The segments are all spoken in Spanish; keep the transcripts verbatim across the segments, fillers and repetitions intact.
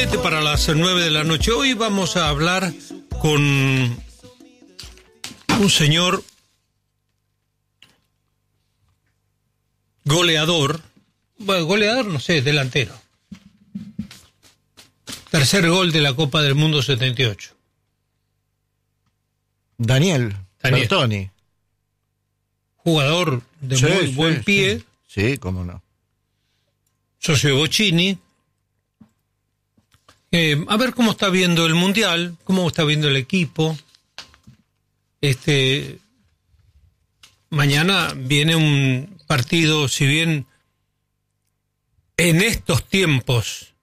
Gabinete para las nueve de la noche. Hoy vamos a hablar con un señor goleador, bueno, goleador no sé, delantero. Tercer gol de la Copa del Mundo setenta y ocho. Daniel, Daniel. Bertoni. Jugador de Sí, muy sí, buen pie. Sí. sí, cómo no. Socio de Bocini. Eh, a ver cómo está viendo el Mundial, cómo está viendo el equipo. Este, mañana viene un partido, si bien en estos tiempos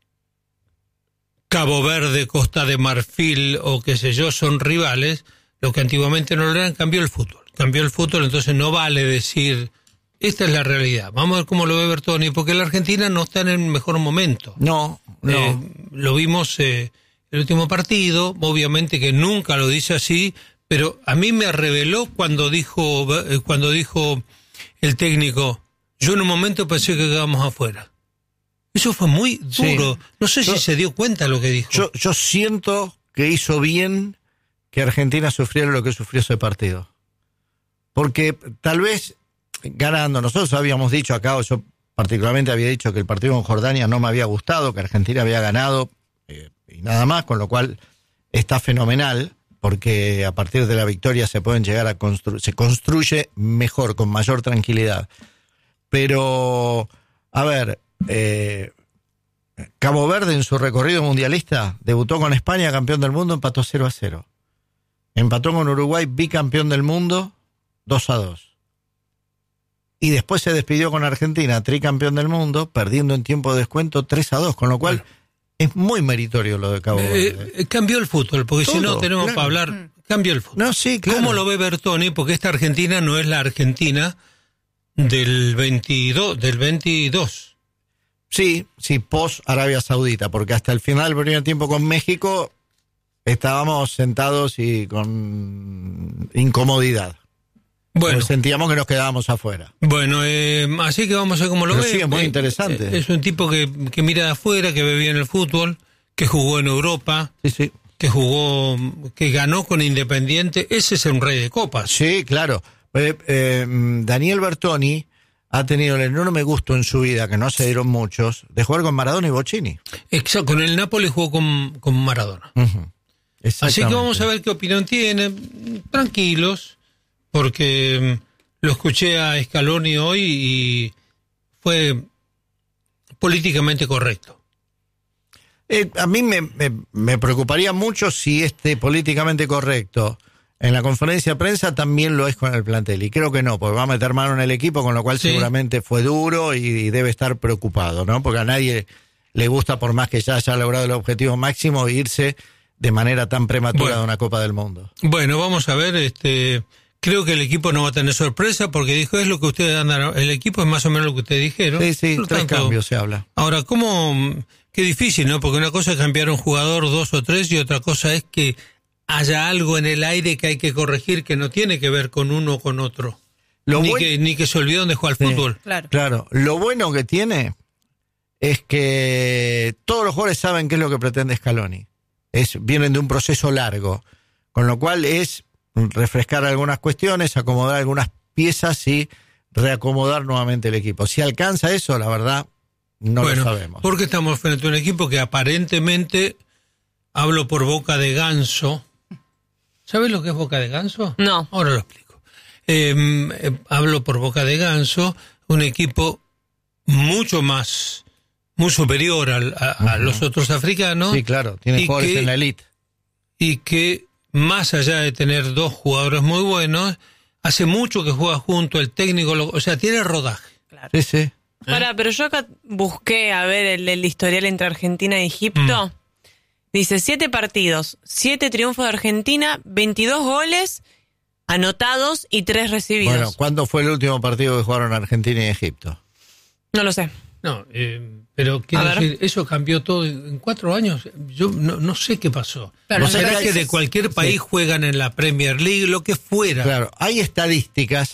Cabo Verde, Costa de Marfil o qué sé yo son rivales, lo que antiguamente no lo eran, cambió el fútbol. Cambió el fútbol, entonces no vale decir, esta es la realidad. Vamos a ver cómo lo ve Bertoni, porque la Argentina no está en el mejor momento. No, no. Eh, lo vimos eh, el último partido, obviamente que nunca lo dice así, pero a mí me reveló cuando dijo eh, cuando dijo el técnico, yo en un momento pensé que quedábamos afuera. Eso fue muy duro. Sí. No sé yo, si se dio cuenta lo que dijo. Yo, yo siento que hizo bien que Argentina sufriera lo que sufrió ese partido. Porque tal vez ganando, nosotros habíamos dicho acá, o yo particularmente había dicho que el partido con Jordania no me había gustado, que Argentina había ganado eh, y nada más, con lo cual está fenomenal, porque a partir de la victoria se pueden llegar a construir, se construye mejor, con mayor tranquilidad. Pero, a ver, eh, Cabo Verde en su recorrido mundialista debutó con España, campeón del mundo, empató cero a cero. Empató con Uruguay, bicampeón del mundo, dos a dos. Y después se despidió con Argentina, tricampeón del mundo, perdiendo en tiempo de descuento tres a dos, con lo cual bueno, es muy meritorio lo de Cabo Verde. Eh, cambió el fútbol, porque Todo, si no tenemos claro. para hablar, cambió el fútbol. No, sí, claro. ¿Cómo lo ve Bertoni? Porque esta Argentina no es la Argentina del veintidós, del veintidós. Sí, sí, post Arabia Saudita, porque hasta el final del primer tiempo con México estábamos sentados y con incomodidad. Bueno, pues sentíamos que nos quedábamos afuera. Bueno, eh, así que vamos a ver cómo lo Pero ve. Sí, es muy eh, interesante. Es un tipo que, que mira de afuera, que ve bien el fútbol, que jugó en Europa, sí, sí. que jugó, que ganó con Independiente. Ese es un rey de copas. Sí, claro. Eh, eh, Daniel Bertoni ha tenido el enorme gusto en su vida, que no se dieron muchos, de jugar con Maradona y Bocini. Exacto, con el Napoli jugó con, con Maradona. Uh-huh. Así que vamos a ver qué opinión tiene. Tranquilos. Porque lo escuché a Scaloni hoy y fue políticamente correcto. Eh, a mí me, me, me preocuparía mucho si este políticamente correcto en la conferencia de prensa también lo es con el plantel. Y creo que no, porque va a meter mano en el equipo, con lo cual sí. seguramente fue duro y, y debe estar preocupado, ¿no? Porque a nadie le gusta, por más que ya haya logrado el objetivo máximo, irse de manera tan prematura bueno, de una Copa del Mundo. Bueno, vamos a ver, este... Creo que el equipo no va a tener sorpresa porque dijo, es lo que ustedes andan, el equipo es más o menos lo que ustedes dijeron. Sí, sí, tres cambios se habla. Ahora, ¿cómo? Qué difícil, ¿no? Porque una cosa es cambiar un jugador, dos o tres, y otra cosa es que haya algo en el aire que hay que corregir que no tiene que ver con uno o con otro. Lo ni, buen... que, ni que se olvidó dónde juega al sí, fútbol. Claro. claro. Lo bueno que tiene es que todos los jugadores saben qué es lo que pretende Scaloni. Es, vienen de un proceso largo, con lo cual es refrescar algunas cuestiones, acomodar algunas piezas y reacomodar nuevamente el equipo. Si alcanza eso, la verdad, no bueno, lo sabemos. Porque estamos frente a un equipo que aparentemente, hablo por boca de ganso. ¿Sabes lo que es boca de ganso? No. Ahora lo explico. Eh, eh, hablo por boca de ganso, un equipo mucho más, muy superior al, a, uh-huh. a los otros africanos. Sí, claro, tiene jugadores que, en la elite. Y que más allá de tener dos jugadores muy buenos, hace mucho que juega junto el técnico, o sea, tiene rodaje. Claro. Sí, sí. ¿Eh? Ahora, pero yo acá busqué a ver el, el historial entre Argentina y Egipto. Mm. Dice, siete partidos, siete triunfos de Argentina, veintidós goles anotados y tres recibidos. Bueno, ¿cuándo fue el último partido que jugaron Argentina y Egipto? No lo sé. No, eh, pero quiero decir, eso cambió todo en cuatro años. Yo no, no sé qué pasó. Claro, ¿no será que de cualquier país sí. juegan en la Premier League, lo que fuera? Claro, hay estadísticas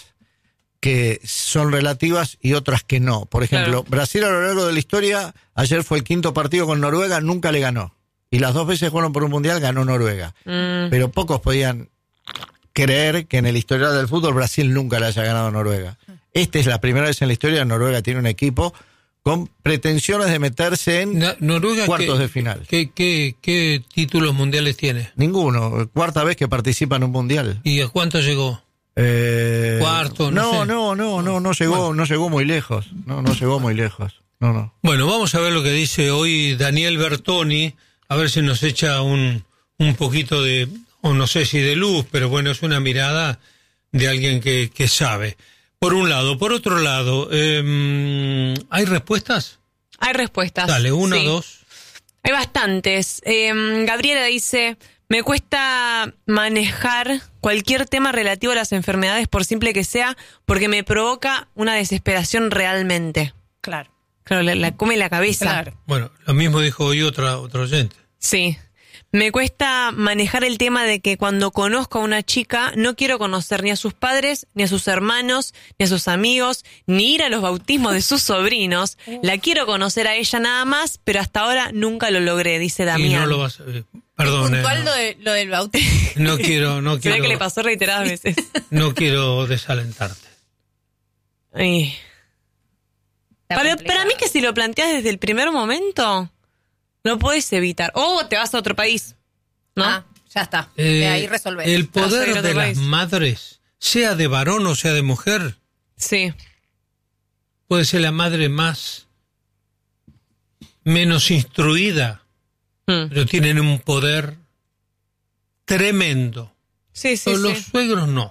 que son relativas y otras que no. Por ejemplo, claro. Brasil a lo largo de la historia, ayer fue el quinto partido con Noruega, nunca le ganó. y las dos veces fueron por un mundial, ganó Noruega. Mm. Pero pocos podían creer que en el historial del fútbol Brasil nunca le haya ganado a Noruega. Esta es la primera vez en la historia que Noruega tiene un equipo con pretensiones de meterse en Na- Noruega, cuartos ¿qué, de final. ¿qué, qué, qué títulos mundiales tiene? Ninguno, cuarta vez que participa en un mundial. ¿Y a cuánto llegó? Eh, Cuarto, no no, sé. no, no, no, no llegó, no llegó muy lejos. No, no llegó muy lejos. No, no. Bueno, vamos a ver lo que dice hoy Daniel Bertoni, a ver si nos echa un, un poquito de, o no sé si de luz, pero bueno, es una mirada de alguien que, que sabe. Por un lado. Por otro lado, eh, ¿hay respuestas? Hay respuestas. Dale, una, sí. dos. Hay bastantes. Eh, Gabriela dice, me cuesta manejar cualquier tema relativo a las enfermedades, por simple que sea, porque me provoca una desesperación realmente. Claro. Claro, la, la come la cabeza. Claro. Bueno, lo mismo dijo hoy otra, otro oyente. Sí. Me cuesta manejar el tema de que cuando conozco a una chica no quiero conocer ni a sus padres, ni a sus hermanos, ni a sus amigos, ni ir a los bautismos de sus sobrinos. La quiero conocer a ella nada más, pero hasta ahora nunca lo logré, dice Y Damián. no lo vas a... eh, Perdón, eh, Puntual no, lo, de, lo del bautismo. no quiero, no Se quiero, ve que le pasó reiteradas veces. no quiero desalentarte. Ay. Está Para, complicado. para mí que si lo planteas desde el primer momento, no puedes evitar. O te vas a otro país, ¿no? Ah, ya está. Eh, de ahí resolver. el Vas a ir poder a otro de las país. madres, sea de varón o sea de mujer, Sí. puede ser la madre más menos instruida, Mm. pero tienen un poder tremendo. Sí, sí, Pero los sí. suegros no.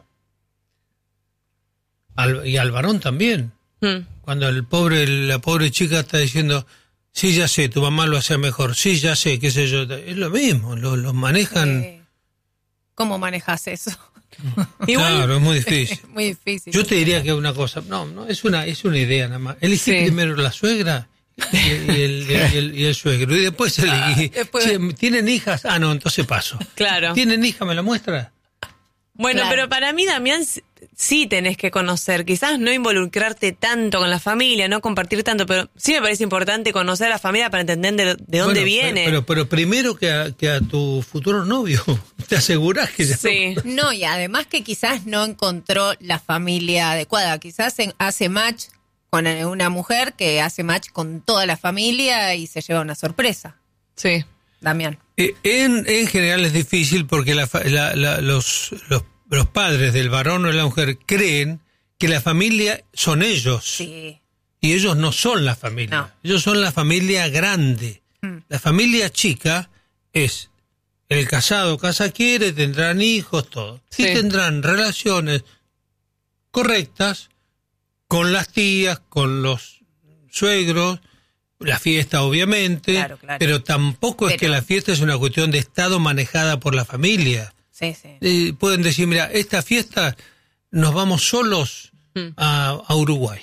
Al- y al varón también. Mm. Cuando el pobre, la pobre chica está diciendo, sí, ya sé, tu mamá lo hacía mejor, sí, ya sé, qué sé yo. Es lo mismo, lo- los manejan. Eh, ¿Cómo manejas eso? Igual, Claro, es muy difícil. Muy difícil. Yo te diría que una cosa, no, no, es una, es una idea nada más. Elegí Sí. primero la suegra y, y el, y el- y el suegro, y después elegí. después- Che, ¿tienen hijas? Ah, no, entonces paso. claro. ¿Tienen hija? ¿Me la muestra? Bueno, Claro. pero para mí, Damián, s- sí tenés que conocer. Quizás no involucrarte tanto con la familia, no compartir tanto, pero sí me parece importante conocer a la familia para entender de, de dónde Bueno, viene. Pero, pero, pero primero que a, que a tu futuro novio, te asegurás que ya sí. No, y además que quizás no encontró la familia adecuada. Quizás en- hace match con una mujer que hace match con toda la familia y se lleva una sorpresa. Sí. Damián. Eh, En, en general es difícil porque la fa- la- la- los, los, los padres del varón o de la mujer creen que la familia son ellos. Sí. Y ellos no son la familia. No. Ellos son la familia grande. Mm. La familia chica es el casado, casa quiere, tendrán hijos, todo. Sí. Y tendrán relaciones correctas con las tías, con los suegros, la fiesta obviamente, Claro, claro. pero tampoco es Pero- que la fiesta es una cuestión de estado manejada por la familia. Sí, sí. Eh, pueden decir, mira, esta fiesta nos vamos solos Mm. a, a Uruguay.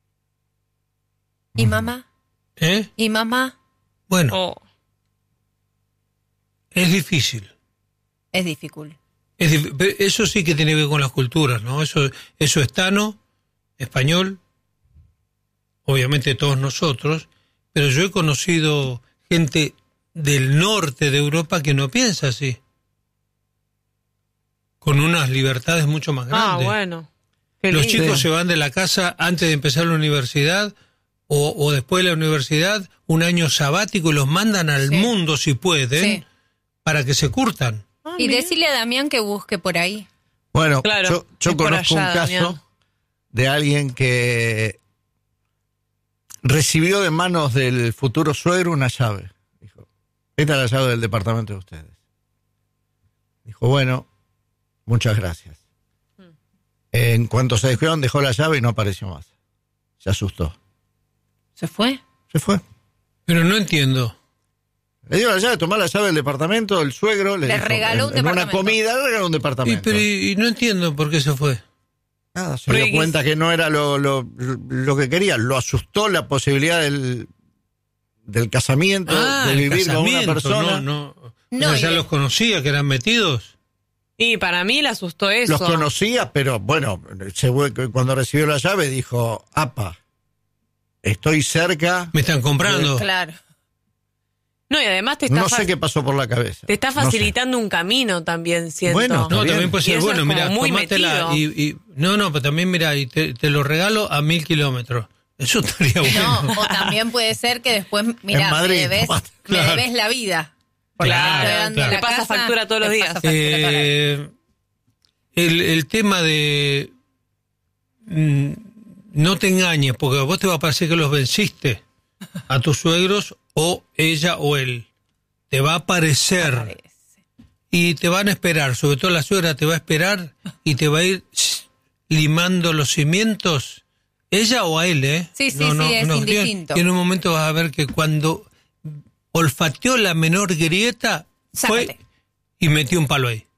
¿Y mamá? ¿Eh? ¿Y mamá? Bueno, Oh. es difícil. Es difícil. Es dif- pero eso sí que tiene que ver con las culturas, ¿no? Eso, eso es tano, español, obviamente todos nosotros, pero yo he conocido gente del norte de Europa que no piensa así, con unas libertades mucho más Ah, grandes. bueno. Qué Los lindo. chicos se van de la casa antes de empezar la universidad o, o después de la universidad, un año sabático, y los mandan al Sí. mundo si pueden, Sí. para que se curtan. Ah, Y mira. decirle a Damián que busque por ahí. Bueno, Claro, yo, yo es por conozco allá, un caso Damián. de alguien que recibió de manos del futuro suegro una llave. Dijo, esta es la llave del departamento de ustedes. Dijo, bueno, muchas gracias. En cuanto se descuidaron, dejó la llave y no apareció más. Se asustó. ¿Se fue? Se fue. Pero no entiendo. Le dio la llave, tomó la llave del departamento, el suegro le, Le dijo, regaló un en, en una departamento. comida, le regaló un Y, departamento. pero, y, y no entiendo por qué se fue. Nada, se Porque dio cuenta que no era lo, lo, lo que quería. Lo asustó la posibilidad del, del casamiento, Ah, de el vivir con una casamiento, persona. No, no. No, O sea, ya y- los conocía, que eran metidos. Y para mí le asustó eso. Los conocía, pero bueno, se fue- cuando recibió la llave dijo, apa, estoy cerca. Me están comprando. Claro. No, y además te está, No sé fa- qué pasó por la cabeza. te está No sé. facilitando un camino también, siento. Bueno, No, bien. también puede Y ser, eso bueno, es como mira, muy tomátela metido. y, y... No, no, pero también, mira, y te, te lo regalo a mil kilómetros. Eso estaría bueno. No, o también puede ser que después, mira, En Madrid, me, debes, tomate. me Claro. debes la vida. Porque Claro, te estoy dando claro. la Te pasa casa, factura todos los te días. pasa factura todos los días. Eh, el, el tema de... mm, no te engañes, porque a vos te va a parecer que los venciste a tus suegros, o ella o él. Te va a parecer. Parece. Y te van a esperar, sobre todo la suegra te va a esperar y te va a ir limando los cimientos. ¿Ella o a él, eh? Sí, sí, sí, es indistinto. Y en un momento vas a ver que cuando olfateó la menor grieta, fue Sácate. y metió un palo ahí.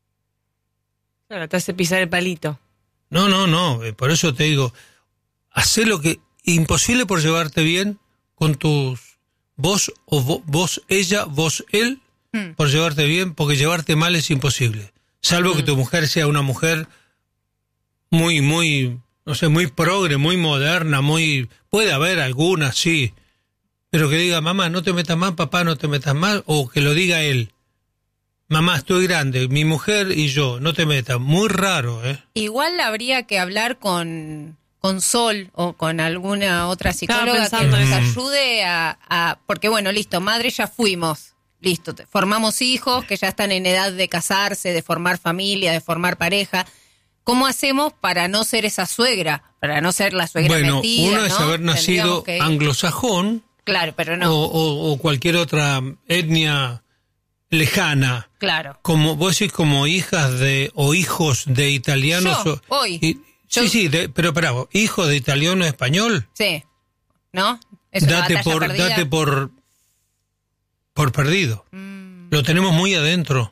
Claro, te hace pisar el palito. No, no, no, eh, por eso te digo, hacé lo que... Imposible por llevarte bien con tus... Vos o vo- vos, ella, vos, él, Hmm. por llevarte bien, porque llevarte mal es imposible. Salvo Mm. que tu mujer sea una mujer muy, muy, no sé, muy progre, muy moderna, muy... Puede haber algunas, sí, pero que diga, mamá, no te metas mal, papá, no te metas mal, o que lo diga él. Mamá, estoy grande, mi mujer y yo, no te metas. Muy raro, ¿eh? Igual habría que hablar con, con Sol o con alguna otra psicóloga que pensando nos eso. ayude a, a... Porque bueno, listo, madre ya fuimos. Listo, te- formamos hijos que ya están en edad de casarse, de formar familia, de formar pareja. ¿Cómo hacemos para no ser esa suegra? Para no ser la suegra Bueno, metida, uno es ¿no? haber nacido Tendríamos que- anglosajón Claro, pero no, o, o- o cualquier otra etnia lejana. claro. Como vos decís, como hijas de o hijos de italianos. Yo, o- hoy. y- Yo- sí, sí, de- pero espera, hijos de italiano español. Sí, ¿no? Es una Date batalla por, perdida. date por, por perdido. Mm, Lo tenemos muy adentro.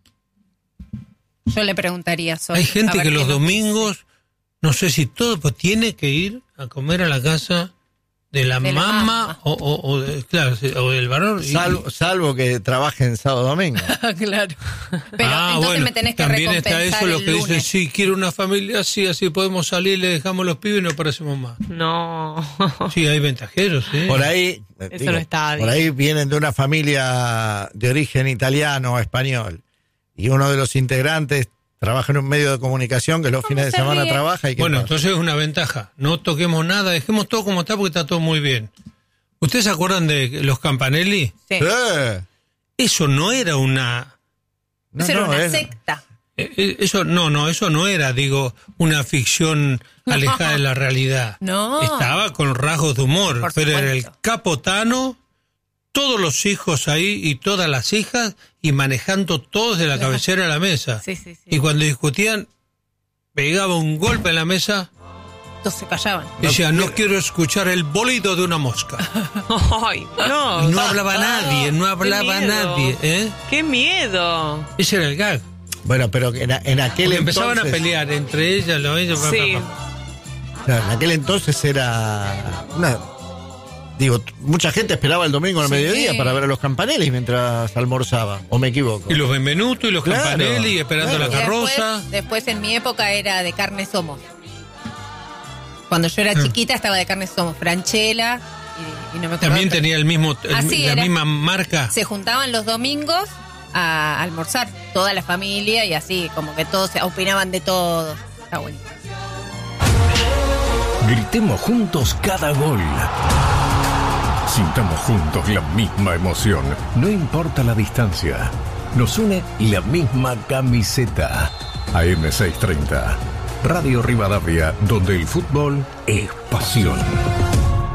yo le preguntaría a Sol. Hay a gente ver que qué los nos domingos, no sé si todo, pues tiene que ir a comer a la casa de la De la mamá mamá. o, o, o de- claro, sí, o del varón. y- Salvo, salvo que trabajen sábado domingo. dice. Claro. Pero Ah, entonces bueno, me tenés que también está recompensar eso, lo el que dicen, lunes. sí, quiero una familia así, así podemos salir, le dejamos los pibes y no parecemos más. No. Sí, hay ventajeros, ¿sí? Por ahí, eh, Eso no está bien. por ahí vienen de una familia de origen italiano o español y uno de los integrantes trabaja en un medio de comunicación que los ¿Cómo fines de se semana ríe? trabaja y ¿qué Bueno, pasa? entonces es una ventaja. No toquemos nada, dejemos todo como está porque está todo muy bien. ¿Ustedes se acuerdan de los Campanelli? Sí. Eh, Eso no era una... no, Eso era no, una es- secta. eh, eh, Eso no, no, eso no era, digo, una ficción alejada de la realidad. No. Estaba con rasgos de humor, Por pero era el supuesto. capotano, todos los hijos ahí y todas las hijas y manejando todos de la cabecera a la mesa. Sí, sí, sí. Y cuando discutían, pegaba un golpe en la mesa Todos se callaban. y decía, no quiero escuchar el bolido de una mosca. Ay, no. Y no hablaba nadie, no hablaba miedo. nadie. ¿eh? ¡Qué miedo! Ese era el gag. Bueno, pero en, en aquel Porque entonces, empezaban a pelear entre ellas, los ellos. pa, Sí. pa, pa. claro, en aquel entonces era una, digo, t- mucha gente esperaba el domingo al Sí. mediodía para ver a los Campanelli mientras almorzaba, o me equivoco. Y los Benvenuto y los Claro, Campanelli esperando claro. la Y carroza. Después, después en mi época era de carne somos. Cuando yo era Ah. chiquita estaba de carne somos. Franchella y, y no me acuerdo. También otro. tenía el mismo, el- Así la era. misma marca. Se juntaban los domingos a almorzar, toda la familia y así, como que todos se opinaban de todo. Está bueno. Gritemos juntos cada gol. Sintamos juntos la misma emoción. No importa la distancia. Nos une la misma camiseta. A M seiscientos treinta. Radio Rivadavia, donde el fútbol es pasión.